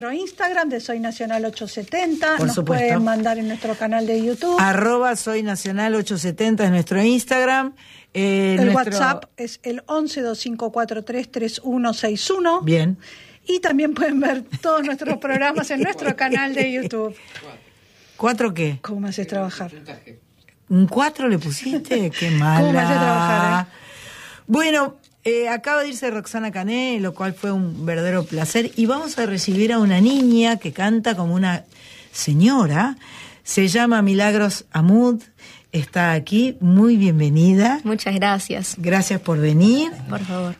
Instagram de Soy Nacional 870, por nos supuesto. Pueden mandar en nuestro canal de YouTube. @Soy Nacional 870 es nuestro Instagram. El WhatsApp es el 1125433161. Bien. Y también pueden ver todos nuestros programas en nuestro canal de YouTube. ¿4 qué? ¿Cómo me haces trabajar? ¿Un 4 le pusiste? Qué mala. ¿Cómo me haces trabajar? Bueno, acaba de irse Roxana Cané, lo cual fue un verdadero placer. Y vamos a recibir a una niña que canta como una señora. Se llama Milagros Amud. Está aquí. Muy bienvenida. Muchas gracias. Gracias por venir. Por favor.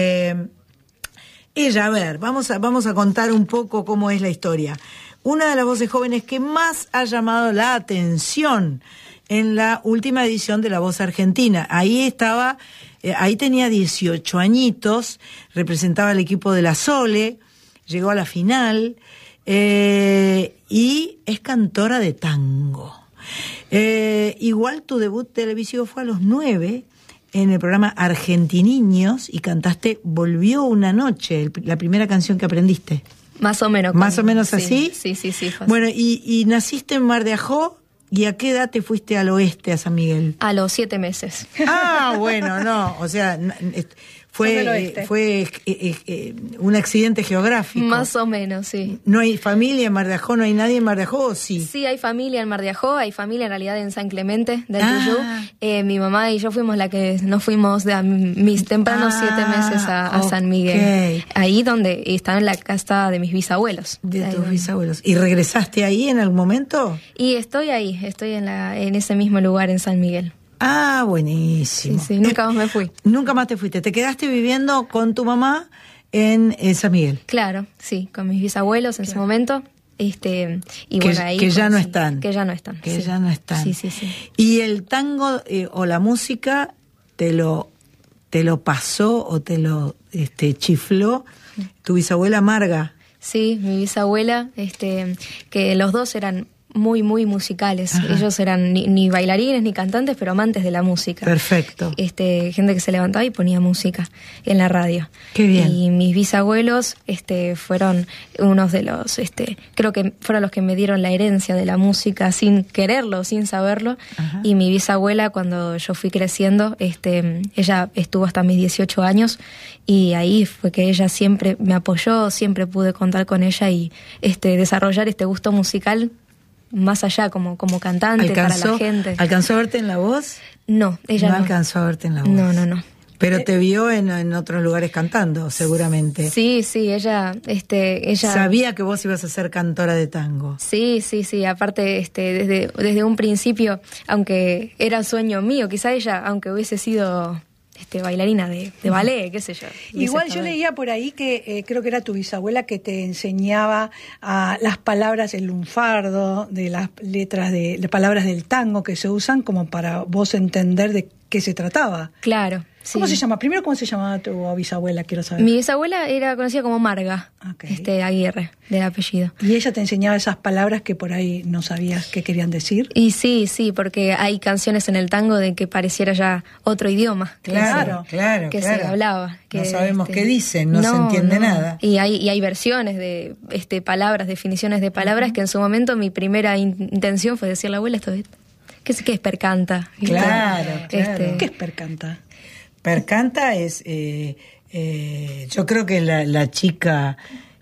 Ella, a ver, vamos a contar un poco cómo es la historia. Una de las voces jóvenes que más ha llamado la atención en la última edición de La Voz Argentina. Ahí tenía 18 añitos, representaba al equipo de la Sole, llegó a la final y es cantora de tango. Igual tu debut televisivo fue a los 9 en el programa Argentiniños y cantaste Volvió una noche, la primera canción que aprendiste. Más o menos. ¿Más o menos así? Sí. Bueno, y naciste en Mar de Ajó. ¿Y a qué edad te fuiste al oeste, a San Miguel? A los 7 meses. Ah, bueno, no, o sea, fue un accidente geográfico. Más o menos, sí. ¿No hay familia en Mar de Ajó? ¿No hay nadie en Mar de Ajó o sí? Sí, hay familia en Mar de Ajó, hay familia en realidad en San Clemente, del Tuyú. Mi mamá y yo fuimos la que nos fuimos de mis tempranos 7 meses a San Miguel. Ahí donde estaba en la casa de mis bisabuelos. De tus bisabuelos. ¿Y regresaste ahí en algún momento? Y estoy ahí, estoy en ese mismo lugar en San Miguel. Ah, buenísimo. Sí, nunca más me fui. Nunca más te fuiste. ¿Te quedaste viviendo con tu mamá en San Miguel? Claro, sí, con mis bisabuelos en ese momento. Y bueno, ahí que ya no están. Que ya no están. Que ya no están. Sí. ¿Y el tango o la música te lo pasó o te lo chifló tu bisabuela Marga? Sí, mi bisabuela, que los dos eran muy musicales. Ajá. Ellos eran ni bailarines ni cantantes, pero amantes de la música. Perfecto. Gente que se levantaba y ponía música en la radio. Qué bien. Y mis bisabuelos fueron unos de los, creo que fueron los que me dieron la herencia de la música sin quererlo, sin saberlo. Ajá. Y mi bisabuela, cuando yo fui creciendo, ella estuvo hasta mis 18 años y ahí fue que ella siempre me apoyó, siempre pude contar con ella y desarrollar este gusto musical más allá como cantante para la gente. ¿Alcanzó a verte en La Voz? No, ella no. No alcanzó a verte en La Voz. No. Pero te vio en otros lugares cantando, seguramente. Sí, ella sabía que vos ibas a ser cantora de tango. Sí, aparte desde un principio, aunque era sueño mío, quizá ella, aunque hubiese sido bailarina de ballet, qué sé yo. Igual yo leía por ahí que creo que era tu bisabuela que te enseñaba las palabras del lunfardo, de las letras de palabras del tango que se usan como para vos entender de qué se trataba. Claro. ¿Cómo se llama? Primero, ¿cómo se llamaba tu bisabuela? Quiero saber. Mi bisabuela era conocida como Marga, Aguirre, de apellido. ¿Y ella te enseñaba esas palabras que por ahí no sabías qué querían decir? Y sí, porque hay canciones en el tango de que pareciera ya otro idioma. Claro. Se hablaba. No sabemos qué dicen, no se entiende nada. Y hay versiones de palabras, definiciones de palabras, que en su momento mi primera intención fue decirle, abuela, esto ¿qué es percanta? Claro. ¿Qué es percanta? Percanta es, yo creo que la chica,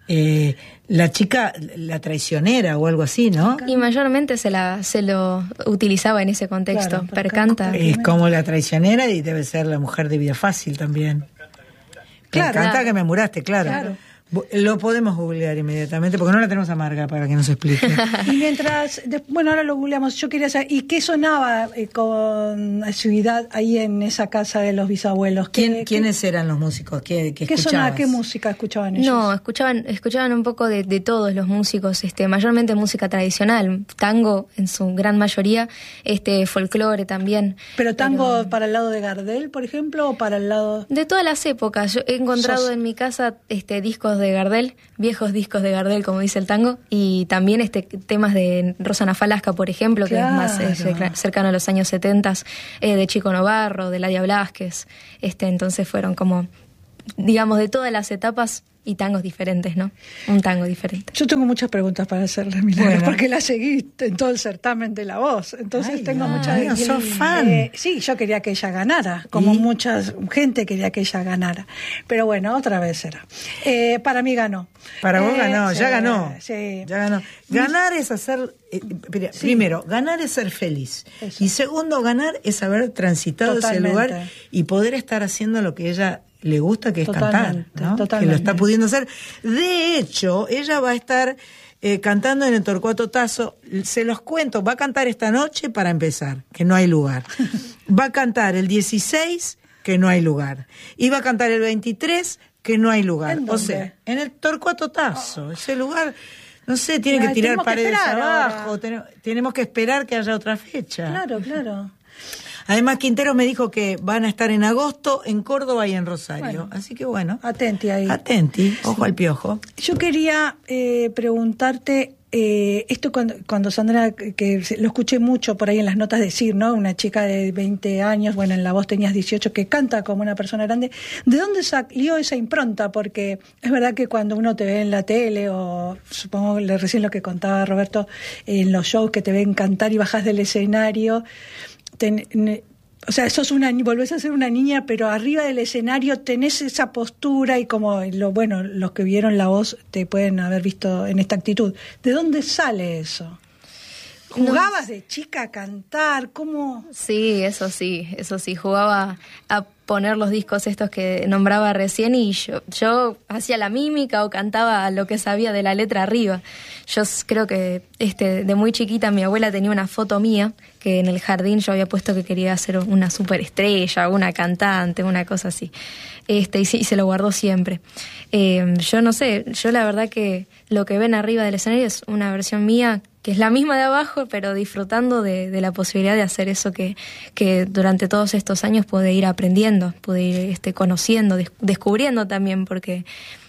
la traicionera o algo así, ¿no? Y mayormente se lo utilizaba en ese contexto. Claro, percanta. Es como la traicionera y debe ser la mujer de Vida Fácil también. Percanta que me muraste, claro. Lo podemos googlear inmediatamente porque no la tenemos a Marga para que nos explique. Y mientras, ahora lo googleamos, yo quería saber, ¿y qué sonaba con asiduidad ahí en esa casa de los bisabuelos? ¿Quiénes eran los músicos? ¿Qué escuchabas? ¿Qué música escuchaban ellos? No, escuchaban un poco de todos los músicos, mayormente música tradicional, tango en su gran mayoría, folclore también. ¿Pero tango para el lado de Gardel, por ejemplo, o para el lado...? De todas las épocas. Yo he encontrado en mi casa discos de Gardel, viejos discos de Gardel, como dice el tango, y también temas de Rosana Falasca, por ejemplo, que es más cercano a los años 70, de Chico Novarro, de Ladia Blasquez. Entonces fueron como, digamos, de todas las etapas y tangos diferentes, ¿no? Un tango diferente. Yo tengo muchas preguntas para hacerle, Milagros, porque la seguí en todo el certamen de La Voz. Entonces tengo muchas... sos fan. Sí, yo quería que ella ganara, como mucha gente quería que ella ganara. Pero bueno, otra vez será. Para mí ganó. Para vos ganó, sí, ya ganó. Sí. Ya ganó. Ganar es hacer... Primero, ganar es ser feliz. Eso. Y segundo, ganar es haber transitado ese lugar y poder estar haciendo lo que ella le gusta, que es cantar, ¿no? Que lo está pudiendo hacer. De hecho, ella va a estar cantando en el Torcuato Tazo. Se los cuento, va a cantar esta noche para empezar, que no hay lugar. Va a cantar el 16, que no hay lugar. Y va a cantar el 23, que no hay lugar. O sea, en el Torcuato Tazo, ese lugar... No sé, tienen que tirar paredes abajo, tenemos que esperar que haya otra fecha. Claro, claro. Además, Quintero me dijo que van a estar en agosto en Córdoba y en Rosario. Bueno, así que bueno. Atenti ahí. Atenti, ojo al piojo. Yo quería preguntarte, esto cuando Sandra, que lo escuché mucho por ahí en las notas decir, ¿no? Una chica de 20 años, bueno, en La Voz tenías 18, que canta como una persona grande. ¿De dónde salió esa impronta? Porque es verdad que cuando uno te ve en la tele, o supongo recién lo que contaba Roberto, en los shows que te ven cantar y bajas del escenario, o sea, volvés a ser una niña, pero arriba del escenario tenés esa postura y como los que vieron La Voz te pueden haber visto en esta actitud. ¿De dónde sale eso? ¿Jugabas de chica a cantar? ¿Cómo? Sí, eso sí. Jugaba a poner los discos estos que nombraba recién y yo hacía la mímica o cantaba lo que sabía de la letra arriba. Yo creo que de muy chiquita mi abuela tenía una foto mía que en el jardín yo había puesto que quería ser una superestrella, una cantante, una cosa así. Y se lo guardó siempre. Yo no sé, yo la verdad que lo que ven arriba del escenario es una versión mía que es la misma de abajo, pero disfrutando de la posibilidad de hacer eso que durante todos estos años pude ir aprendiendo, pude ir conociendo, descubriendo también, porque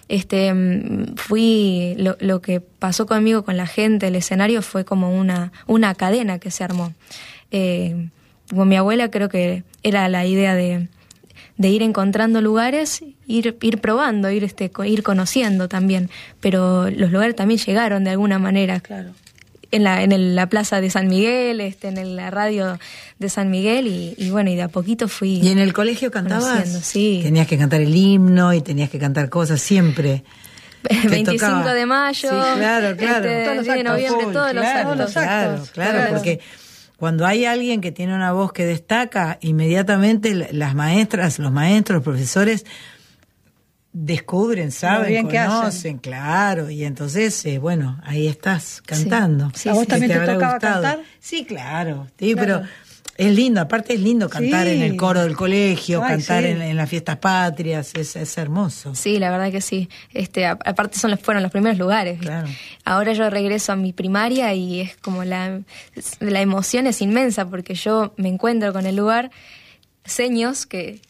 fui lo que pasó conmigo, con la gente, el escenario fue como una cadena que se armó. Con mi abuela creo que era la idea de ir encontrando lugares, ir probando, ir conociendo también, pero los lugares también llegaron de alguna manera. Claro. En la plaza de San Miguel, en la radio de San Miguel y bueno, y de a poquito fui. ¿Y en el colegio cantabas? Sí. Tenías que cantar el himno y tenías que cantar cosas siempre. 25 de mayo, sí, claro. 10 de noviembre, todos los actos. Claro, porque cuando hay alguien que tiene una voz que destaca, inmediatamente las maestras, los maestros, los profesores descubren, saben, conocen, claro, y entonces, bueno, ahí estás cantando. Sí. ¿A vos también te tocaba cantar? Sí, claro, pero es lindo, aparte es lindo cantar en el coro del colegio, cantar en las fiestas patrias, es hermoso. Sí, la verdad que sí. Aparte fueron los primeros lugares. Claro. Ahora yo regreso a mi primaria y es como la emoción es inmensa porque yo me encuentro con el lugar. Seños que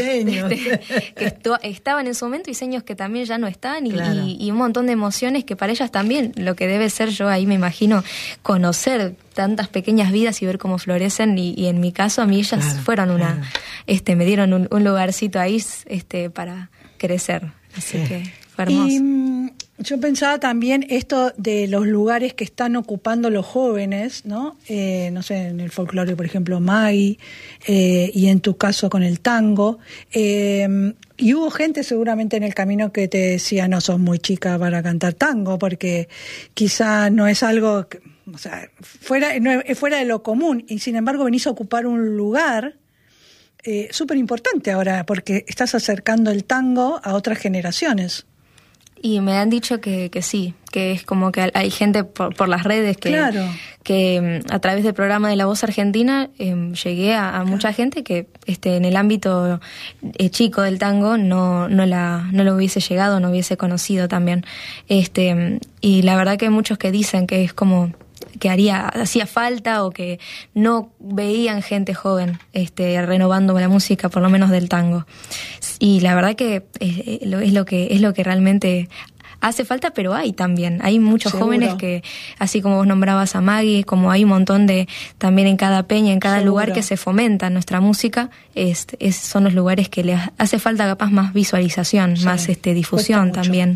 estaban en su momento y seños que también ya no están y un montón de emociones que para ellas también lo que debe ser, yo ahí me imagino, conocer tantas pequeñas vidas y ver cómo florecen y en mi caso a mí ellas fueron me dieron un lugarcito ahí para crecer, así que fue hermoso. Y yo pensaba también esto de los lugares que están ocupando los jóvenes, ¿no? No sé, en el folclore, por ejemplo, Maggie, y en tu caso con el tango. Y hubo gente seguramente en el camino que te decía, no, sos muy chica para cantar tango, porque quizá no es algo, fuera de lo común, y sin embargo venís a ocupar un lugar súper importante ahora, porque estás acercando el tango a otras generaciones. Y me han dicho que sí, que es como que hay gente por las redes que a través del programa de La Voz Argentina llegué a mucha gente que en el ámbito chico del tango no lo hubiese llegado, no hubiese conocido también. Y la verdad que hay muchos que dicen que es como que hacía falta o que no veían gente joven renovando la música, por lo menos del tango. Y la verdad que es lo que realmente hace falta, pero hay también. Hay muchos Seguro. jóvenes que, así como vos nombrabas a Maggie, como hay un montón de, también en cada peña, en cada Seguro. lugar que se fomenta nuestra música, son los lugares que les hace falta capaz más visualización, Sí, más difusión cuesta mucho. también.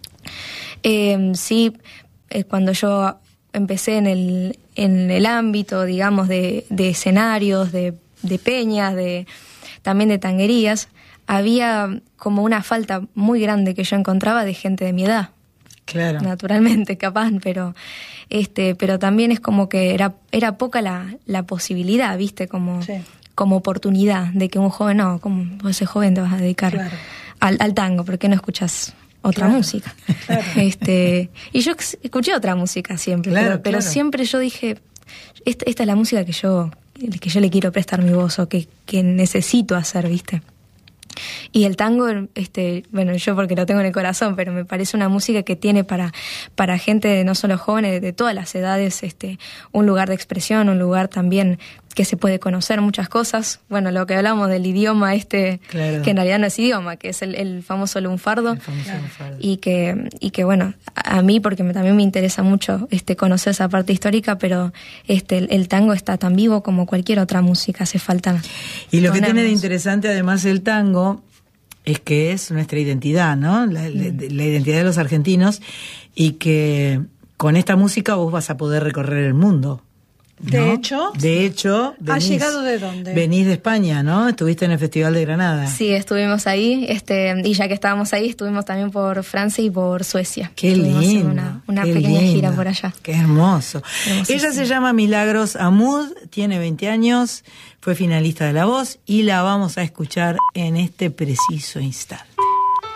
Cuando yo empecé en el ámbito, digamos, de escenarios, de peñas, también de tanguerías, había como una falta muy grande que yo encontraba de gente de mi edad. Claro. Naturalmente, capaz, pero también es como que era poca la posibilidad, ¿viste? Como oportunidad de que un joven, no, como vos sos joven te vas a dedicar Claro. al tango, ¿por qué no escuchás otra Claro, música? claro. Y yo escuché otra música siempre, Claro, pero claro. siempre yo dije, esta es la música que yo le quiero prestar mi voz o que necesito hacer, ¿viste? Y el tango, bueno, yo porque lo tengo en el corazón, pero me parece una música que tiene para gente, no solo jóvenes, de todas las edades, un lugar de expresión, un lugar también que se puede conocer muchas cosas. Bueno, lo que hablamos del idioma Claro. que en realidad no es idioma, que es el famoso lunfardo. El famoso lunfardo. Y que bueno, a mí porque también me interesa mucho conocer esa parte histórica, pero el tango está tan vivo como cualquier otra música, hace falta. Y lo que tiene de ponernos. interesante además el tango es que es nuestra identidad, ¿no? La identidad de los argentinos, y que con esta música vos vas a poder recorrer el mundo. ¿no? De hecho, venís, llegado de dónde? Venís de España, ¿no? Estuviste en el Festival de Granada. Sí, estuvimos ahí, y ya que estábamos ahí, estuvimos también por Francia y por Suecia. Qué Estuvimos lindo. en una qué pequeña lindo, gira por allá. Qué hermoso. Hermosísimo. Ella se llama Milagros Amud, tiene 20 años, fue finalista de La Voz y la vamos a escuchar en este preciso instante.